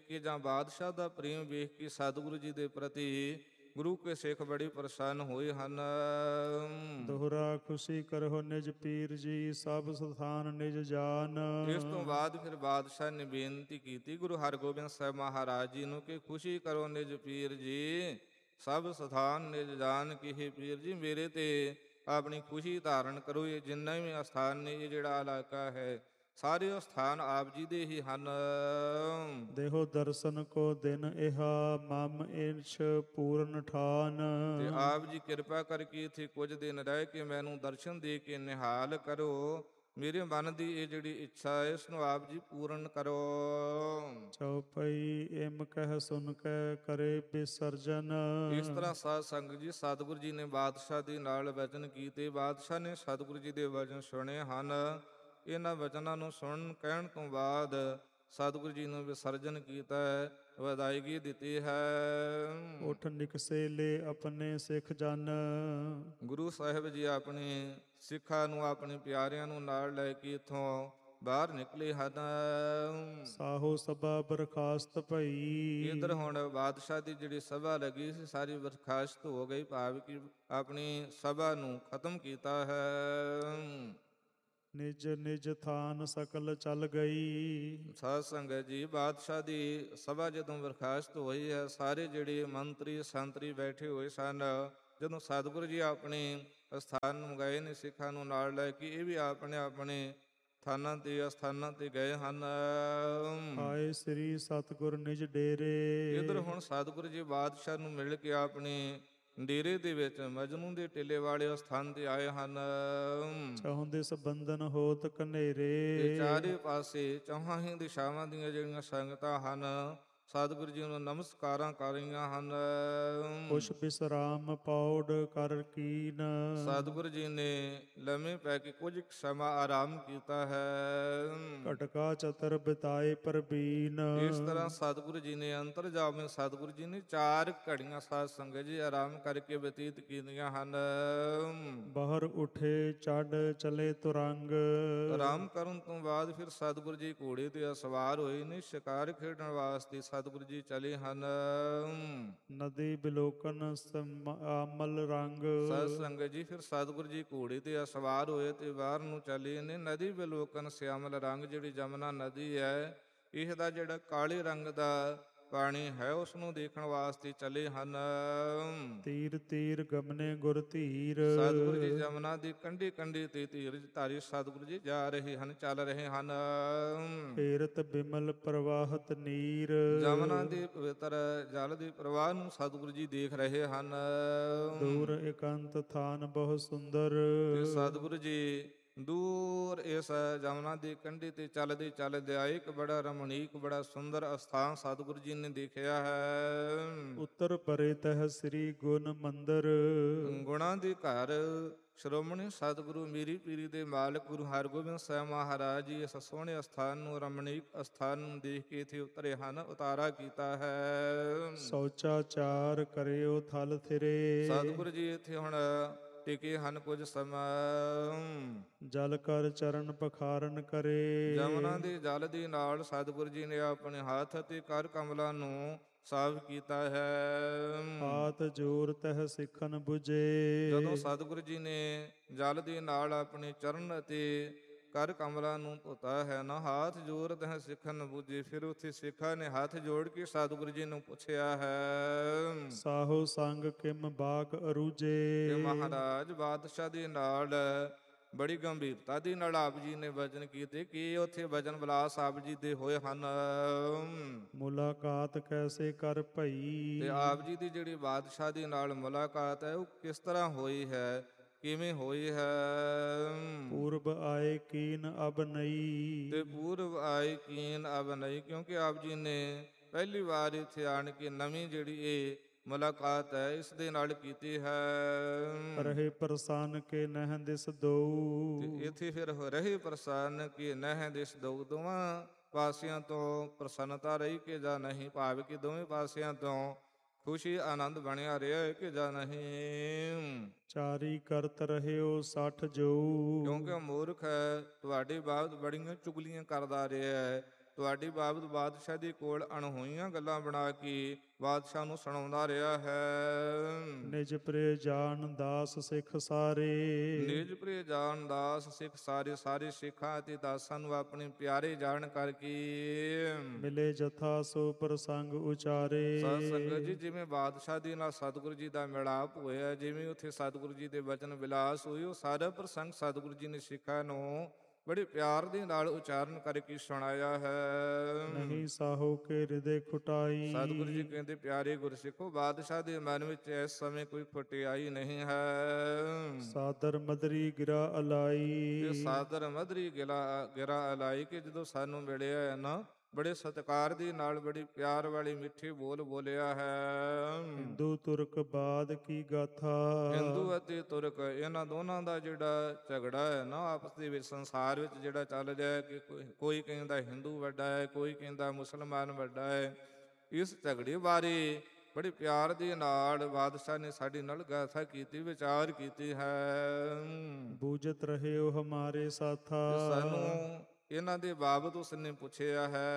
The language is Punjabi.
ਕੇ ਜਾਂ ਬਾਦਸ਼ਾਹ ਦਾ ਪ੍ਰੇਮ ਵੇਖ ਕੇ ਸਤਿਗੁਰੂ ਜੀ ਦੇ ਪ੍ਰਤੀ ਗੁਰੂ ਕੇ ਸਿੱਖ ਬੜੇ ਪ੍ਰਸੰਨ ਹੋਏ ਹਨ। ਦੋਹਰਾ ਖੁਸ਼ੀ ਕਰੋ ਨਿਜ ਪੀਰ ਜੀ, ਸਭ ਸਥਾਨ ਨਿਜ ਜਾਨ। ਇਸ ਤੋਂ ਬਾਅਦ ਫਿਰ ਬਾਦਸ਼ਾਹ ਨੇ ਬੇਨਤੀ ਕੀਤੀ ਗੁਰੂ ਹਰਗੋਬਿੰਦ ਸਾਹਿਬ ਮਹਾਰਾਜ ਜੀ ਨੂੰ ਕਿ ਖੁਸ਼ੀ ਕਰੋ ਨਿਜ ਪੀਰ ਜੀ, ਸਭ ਸਥਾਨ ਨਿਜ ਜਾਨ। ਕਿ हे ਪੀਰ ਜੀ, ਮੇਰੇ ਤੇ ਆਪਣੀ ਖੁਸ਼ੀ ਧਾਰਨ ਕਰੋ। ਇਹ ਜਿੰਨੇ ਵੀ ਅਸਥਾਨ ਨੇ, ਇਹ ਜਿਹੜਾ ਇਲਾਕਾ ਹੈ, ਸਾਰੇ ਅਸਥਾਨ ਆਪ ਜੀ ਦੇ ਹੀ ਹਨ। ਦੇਹੋ ਦਰਸ਼ਨ ਕੋ ਦਿਨ ਇਹਾ, ਮਮ ਇੰਛ ਪੂਰਨ ਠਾਨ। ਤੇ ਆਪ ਜੀ ਕਿਰਪਾ ਕਰਕੇ ਇੱਥੇ ਕੁਝ ਦਿਨ ਰਹਿ ਕੇ ਮੈਨੂੰ ਦਰਸ਼ਨ ਦੇ ਕੇ ਨਿਹਾਲ ਕਰੋ। ਮੇਰੇ ਮਨ ਦੀ ਇਹ ਜਿਹੜੀ ਇੱਛਾ ਹੈ, ਇਸ ਨੂੰ ਆਪ ਜੀ ਪੂਰਨ ਕਰੋ। ਚਉਪਈ ਇਮ ਕਹਿ ਸੁਨ ਕੇ ਕਰੇ ਵਿਸਰਜਨ। ਇਸ ਤਰ੍ਹਾਂ ਸਾਧ ਸੰਗਤ ਜੀ, ਸਤਿਗੁਰੂ ਜੀ ਨੇ ਬਾਦਸ਼ਾਹ ਦੇ ਨਾਲ ਵਚਨ ਕੀਤੇ। ਬਾਦਸ਼ਾਹ ਨੇ ਸਤਿਗੁਰੂ ਜੀ ਦੇ ਵਚਨ ਸੁਣੇ ਹਨ। ਇਹਨਾਂ ਵਚਨਾਂ ਨੂੰ ਸੁਣਨ ਕਹਿਣ ਤੋਂ ਬਾਅਦ ਸਤਿਗੁਰੂ ਜੀ ਨੂੰ ਵਿਸਰਜਨ ਕੀਤਾ, ਵਧਾਈਗੀ ਦਿੱਤੀ ਹੈ। ਉਠ ਨਿਕਸੇ ਲੈ ਆਪਣੇ ਸਿੱਖ ਜਨ। ਗੁਰੂ ਸਾਹਿਬ ਜੀ ਆਪਣੇ ਸਿੱਖਾਂ ਨੂੰ, ਆਪਣੇ ਪਿਆਰਿਆਂ ਨੂੰ ਨਾਲ ਲੈ ਕੇ ਇੱਥੋਂ ਬਾਹਰ ਨਿਕਲੇ ਹਨ। ਸਾਹੋ ਸਭਾ ਬਰਖਾਸਤ ਭਈ। ਇਧਰ ਹੁਣ ਬਾਦਸ਼ਾਹ ਦੀ ਜਿਹੜੀ ਸਭਾ ਲੱਗੀ ਸੀ, ਸਾਰੀ ਬਰਖਾਸਤ ਹੋ ਗਈ, ਭਾਵ ਕਿ ਆਪਣੀ ਸਭਾ ਨੂੰ ਖਤਮ ਕੀਤਾ ਹੈ। ਨਿਜ ਨਿਜ ਥਾਨ ਸਕਲ ਚੱਲ ਗਈ। ਸਾਧ ਸੰਗਤ ਜੀ, ਬਾਦਸ਼ਾਹ ਦੀ ਸਭਾ ਜਦੋਂ ਬਰਖਾਸਤ ਹੋਈ ਹੈ, ਸਾਰੇ ਜਿਹੜੇ ਮੰਤਰੀ ਸੰਤਰੀ ਬੈਠੇ ਹੋਏ ਸਨ, ਜਦੋਂ ਸਤਿਗੁਰੂ ਜੀ ਆਪਣੇ ਅਸਥਾਨ ਨੂੰ ਗਏ ਨੇ ਸਿੱਖਾਂ ਨੂੰ ਨਾਲ ਲੈ ਕੇ, ਇਹ ਵੀ ਆਪਣੇ ਆਪਣੇ ਥਾਨਾਂ ਤੇ ਅਸਥਾਨਾਂ ਤੇ ਗਏ ਹਨ। ਆਏ ਸ੍ਰੀ ਸਤਿਗੁਰ ਨਿਜ ਡੇਰੇ। ਇਧਰ ਹੁਣ ਸਤਿਗੁਰੂ ਜੀ ਬਾਦਸ਼ਾਹ ਨੂੰ ਮਿਲ ਕੇ ਆਪਣੇ ਡੇਰੇ ਦੇ ਵਿੱਚ ਮਜਨੂ ਦੇ ਟਿੱਲੇ ਵਾਲੇ ਸਥਾਨ ਤੇ ਆਏ ਹਨ। ਚਾਹੁੰਦੇ ਸੰਬੰਧਨ ਹੋਤ ਕਨੇਰੇ। ਤੇ ਚਾਰੇ ਪਾਸੇ ਚੌਹਾਂ ਹੀ ਦਿਸ਼ਾਵਾਂ ਦੀਆਂ ਜਿਹੜੀਆਂ ਸੰਗਤਾਂ ਹਨ, ਸਤਿਗੁਰੂ ਜੀ ਨੂੰ ਨਮਸਕਾਰਾਂ ਕਰ ਰਹੀਆਂ ਹਨ। ਕੁਛ ਵਿਸਰਾਮ ਪੌੜ ਕਰ ਕੀਨ। ਸਤਿਗੁਰੂ ਜੀ ਨੇ ਲੰਮੇ ਪੈ ਕੇ ਕੁਝ ਸਮਾਂ ਆਰਾਮ ਕੀਤਾ ਹੈ। ਘਟਕਾ ਚਤਰ ਬਿਤਾਏ ਪ੍ਰਬੀਨ। ਇਸ ਤਰ੍ਹਾਂ ਸਤਿਗੁਰੂ ਜੀ ਨੇ ਅੰਤਰਜਾਮੀ ਸਤਿਗੁਰੂ ਜੀ ਨੇ 4 ਘੜੀਆਂ ਸਾਧ ਸੰਗਤ ਜੀ ਆਰਾਮ ਕਰਕੇ ਬਤੀਤ ਕੀਤੀਆਂ ਹਨ। ਬਾਹਰ ਉਠੇ ਚੜ ਚਲੇ ਤੁਰੰਗ। ਆਰਾਮ ਕਰਨ ਤੋਂ ਬਾਅਦ ਫਿਰ ਸਤਿਗੁਰੂ ਜੀ ਘੋੜੇ ਤੇ ਸਵਾਰ ਹੋਏ ਨੇ, ਸ਼ਿਕਾਰ ਖੇਡਣ ਵਾਸਤੇ ਸਤਿਗੁਰੂ ਜੀ ਚਲੇ ਹਨ। ਨਦੀ ਬਿਲੋਕਨ ਅਮਲ ਰੰਗ। ਸਾਧ ਸੰਗਤ ਜੀ, ਫਿਰ ਸਤਿਗੁਰੂ ਜੀ ਘੋੜੇ ਤੇ ਸਵਾਰ ਹੋਏ ਤੇ ਬਾਹਰ ਨੂੰ ਚਲੇ ਨੇ। ਨਦੀ ਬਿਲੋਕਨ ਸਿਆਮਲ ਰੰਗ, ਜਿਹੜੀ ਜਮਨਾ ਨਦੀ ਹੈ, ਇਹ ਦਾ ਜਿਹੜਾ ਕਾਲੇ ਰੰਗ ਦਾ ਪਾਣੀ ਹੈ, ਉਸ ਨੂੰ ਦੇਖਣ ਵਾਸਤੇ ਚਲੇ ਹਨ। ਤੀਰ ਤੀਰ ਗਮਨੇ ਗੁਰ ਧੀਰ। ਸਤਿਗੁਰੂ ਜੀ ਜਮਨਾ ਦੀ ਕੰਢੇ ਕੰਢੇ ਤੇ ਧੀਰਜ ਧਾਰੀ ਸਤਿਗੁਰੂ ਜੀ ਜਾ ਰਹੇ ਹਨ, ਚੱਲ ਰਹੇ ਹਨ। ਫੇਰਤ ਬਿਮਲ ਪ੍ਰਵਾਹਤ ਨੀਰ। ਜਮਨਾ ਦੇ ਪਵਿੱਤਰ ਜਲ ਦੇ ਪ੍ਰਵਾਹ ਨੂੰ ਸਤਿਗੁਰੂ ਜੀ ਦੇਖ ਰਹੇ ਹਨ। ਦੂਰ ਇਕੰਤ ਥਾਨ ਬਹੁ ਸੁੰਦਰ। ਤੇ ਸਤਿਗੁਰੂ ਜੀ ਦੂਰ ਇਸ ਜਮਨਾ ਦੇ ਕੰਢੇ ਤੇ ਚੱਲਦੇ ਚੱਲਦੇ ਆਏ। ਇੱਕ ਬੜਾ ਰਮਣੀਕ, ਬੜਾ ਸੁੰਦਰ ਅਸਥਾਨ ਸਤਿਗੁਰੂ ਜੀ ਨੇ ਦੇਖਿਆ ਹੈ। ਉੱਤਰ ਪਰੇ ਤਹ ਸ੍ਰੀ ਗੁਣ ਮੰਦਰ। ਗੁਣਾਂ ਦੇ ਘਰ ਸ਼੍ਰੋਮਣੀ ਸਤਿਗੁਰੂ ਮੀਰੀ ਪੀਰੀ ਦੇ ਮਾਲਕ ਗੁਰੂ ਹਰਗੋਬਿੰਦ ਸਾਹਿਬ ਮਹਾਰਾਜ ਜੀ ਇਸ ਸੋਹਣੇ ਅਸਥਾਨ ਨੂੰ, ਰਮਣੀਕ ਅਸਥਾਨ ਨੂੰ ਦੇਖ ਕੇ ਇੱਥੇ ਉਤਰੇ ਹਨ, ਉਤਾਰਾ ਕੀਤਾ ਹੈ। ਸੌਚਾਚਾਰ ਕਰਿਓ ਥਲ ਥਿਰੇ। ਸਤਿਗੁਰੂ ਜੀ ਇੱਥੇ ਹੁਣ ਟਿਕੇ ਹਨ ਕੁਝ ਸਮਾਂ। ਜਲ ਕਰ ਚਰਨ ਪਖਾਰਨ ਕਰੇ। ਜਮਨਾ ਦੇ ਜਲ ਦੇ ਨਾਲ ਸਤਿਗੁਰੂ ਜੀ ਨੇ ਆਪਣੇ ਹੱਥ ਅਤੇ ਕਰ ਕਮਲਾਂ ਨੂੰ ਸਾਫ਼ ਕੀਤਾ ਹੈ। ਹਾਥ ਜੋਰ ਤਹ ਸਿੱਖਨ 부ਝੇ। ਜਦੋਂ ਸਤਿਗੁਰੂ ਜੀ ਨੇ ਜਲ ਦੇ ਨਾਲ ਆਪਣੇ ਚਰਨ ਅਤੇ ਕਰ ਕਮਲਾਂ ਨੂੰ ਧੋਤਾ ਹੈ ਨਾ, ਹਾਥ ਜੋਰ ਤਹ ਸਿੱਖਨ 부ਝੇ, ਫਿਰ ਉੱਥੇ ਸਿੱਖਾਂ ਨੇ ਹੱਥ ਜੋੜ ਕੇ ਸਤਿਗੁਰੂ ਜੀ ਨੂੰ ਪੁੱਛਿਆ ਹੈ। ਸਾਹੋ ਸੰਗ ਕਿਮ ਬਾਕ ਅਰੂਜੇ। ਤੇ ਮਹਾਰਾਜ ਬਾਦਸ਼ਾਹ ਦੇ ਨਾਲ ਬੜੀ ਗੰਭੀਰਤਾ ਦੇ ਨਾਲ ਆਪ ਜੀ ਨੇ ਵਚਨ ਕੀਤੇ ਕਿ ਉੱਥੇ ਵਚਨ ਵਿਲਾਸ ਆਪ ਜੀ ਦੇ ਹੋਏ ਹਨ। ਮੁਲਾਕਾਤ ਕੈਸੇ ਕਰ ਭਈ। ਤੇ ਆਪ ਜੀ ਦੀ ਜਿਹੜੀ ਬਾਦਸ਼ਾਹ ਦੇ ਨਾਲ ਮੁਲਾਕਾਤ ਹੈ, ਉਹ ਕਿਸ ਤਰ੍ਹਾਂ ਹੋਈ ਹੈ, ਕਿਵੇਂ ਹੋਈ ਹੈ। ਪੂਰਬ ਆਏ ਕੀਨ ਅਬ ਨਈ। ਤੇ ਪੂਰਬ ਆਏ ਕੀਨ ਅਬ ਨਈ, ਕਿਉਂਕਿ ਆਪ ਜੀ ਨੇ ਪਹਿਲੀ ਵਾਰ ਇੱਥੇ ਆਣ ਕੇ ਨਵੀਂ ਜਿਹੜੀ ਇਹ ਮੁਲਾਕਾਤ ਹੈ, ਇਸ ਦੇ ਨਾਲ ਕੀਤੀ ਹੈ। ਰਹੇ ਪ੍ਰਸੰਨ ਕੇ ਨਹਿ ਦਿਸ ਦਊ। ਤੇ ਇੱਥੇ ਫਿਰ ਰਹੇ ਪ੍ਰਸੰਨ ਕੇ ਨਹਿ ਦਿਸ ਦਊ, ਦੋਵਾਂ ਪਾਸਿਆਂ ਤੋਂ ਪ੍ਰਸੰਨਤਾ ਰਹੀ ਕਿ ਜਾਂ ਨਹੀਂ, ਭਾਵ ਕਿ ਦੋਵੇਂ ਪਾਸਿਆਂ ਤੋਂ ਖੁਸ਼ੀ ਆਨੰਦ ਬਣਿਆ ਰਿਹਾ ਹੈ ਕਿ ਜਾਂ ਨਹੀਂ। ਚਾਰੀ ਕਰਤ ਰਹਿਓ 60 ਜੋਊ। ਕਿਉਂਕਿ ਮੂਰਖ ਹੈ, ਤੁਹਾਡੇ ਬਾਬਤ ਬੜੀਆਂ ਚੁਗਲੀਆਂ ਕਰਦਾ ਰਿਹਾ ਹੈ, ਤੁਹਾਡੀ ਬਾਬਤ ਬਾਦਸ਼ਾਹ ਦੀ ਕੋਲ ਅਣਹੋਈਆਂ ਗੱਲਾਂ ਬਣਾ ਕੇ ਬਾਦਸ਼ਾਹ ਨੂੰ ਸੁਣਾਉਂਦਾ ਰਿਹਾ ਹੈ। ਨਿਜ ਪ੍ਰਿਯ ਜਾਨ ਦਾਸ ਸਿੱਖ ਸਾਰੇ, ਨਿਜ ਪ੍ਰਿਯ ਜਾਨ ਦਾਸ ਸਿੱਖ ਸਾਰੇ, ਸਾਰੇ ਸਿੱਖਾਂ ਅਤੇ ਦਾਸਾਂ ਨੂੰ ਆਪਣੇ ਪਿਆਰੇ ਜਾਣ ਕਰਕੇ ਮਿਲੇ ਜਥਾ ਸੋ ਪ੍ਰਸੰਗ ਉਚਾਰੇ। ਸਾਧ ਸੰਗਤ ਜੀ, ਜਿਵੇਂ ਬਾਦਸ਼ਾਹ ਦੇ ਨਾਲ ਸਤਿਗੁਰੂ ਜੀ ਦਾ ਮਿਲਾਪ ਹੋਇਆ, ਜਿਵੇਂ ਉੱਥੇ ਸਤਿਗੁਰੂ ਜੀ ਦੇ ਬਚਨ ਵਿਲਾਸ ਹੋਏ, ਉਹ ਸਾਰਾ ਪ੍ਰਸੰਗ ਸਤਿਗੁਰੂ ਜੀ ਨੇ ਸਿੱਖਾਂ ਨੂੰ ਬੜੇ ਪਿਆਰ ਦੇ ਨਾਲ ਉਚਾਰਨ ਕਰਕੇ ਸੁਣਾਇਆ ਹੈ। ਨਹੀਂ ਸਾਹੋ ਕੇ ਹਿਰਦੇ ਖੁਟਾਈ, ਸਤਿਗੁਰੂ ਜੀ ਕਹਿੰਦੇ, ਪਿਆਰੇ ਗੁਰਸਿੱਖੋ, ਬਾਦਸ਼ਾਹ ਦੇ ਮਨ ਵਿੱਚ ਇਸ ਸਮੇਂ ਕੋਈ ਖਟਿਆਈ ਨਹੀਂ ਹੈ। ਸਾਦਰ ਮਦਰੀ ਗਿਰਾ ਅਲਾਈ, ਇਹ ਸਾਦਰ ਮਧਰੀ ਗਿਰਾ ਅਲਾਈ, ਕਿ ਜਦੋਂ ਸਾਨੂੰ ਮਿਲਿਆ ਹੈ ਨਾ, ਬੜੇ ਸਤਿਕਾਰ ਦੇ ਨਾਲ ਬੜੀ ਪਿਆਰ ਵਾਲੀ ਮਿੱਠੀ ਬੋਲ ਬੋਲਿਆ ਹੈ। ਹਿੰਦੂ ਤੁਰਕ ਬਾਦ ਕੀ ਗਾਥਾ, ਹਿੰਦੂ ਅਤੇ ਤੁਰਕ ਇਹਨਾਂ ਦੋਨਾਂ ਦਾ ਜਿਹੜਾ ਝਗੜਾ ਹੈ ਨਾ ਆਪਸ ਦੇ ਵਿੱਚ, ਸੰਸਾਰ ਵਿੱਚ ਜਿਹੜਾ ਚੱਲ ਰਿਹਾ ਹੈ, ਕਿ ਕੋਈ ਕਹਿੰਦਾ ਹਿੰਦੂ ਵੱਡਾ ਹੈ, ਕੋਈ ਕਹਿੰਦਾ ਮੁਸਲਮਾਨ ਵੱਡਾ ਹੈ, ਇਸ ਝਗੜੇ ਬਾਰੇ ਬੜੇ ਪਿਆਰ ਦੇ ਨਾਲ ਬਾਦਸ਼ਾਹ ਨੇ ਸਾਡੇ ਨਾਲ ਗਾਥਾ ਕੀਤੀ, ਵਿਚਾਰ ਕੀਤੀ ਹੈ। ਬੂਝਤ ਰਹੇ ਹੋ ਹਮਾਰੇ ਸਾਥਾ, ਸਾਨੂੰ ਇਹਨਾਂ ਦੇ ਬਾਬਤ ਉਸਨੇ ਪੁੱਛਿਆ ਹੈ।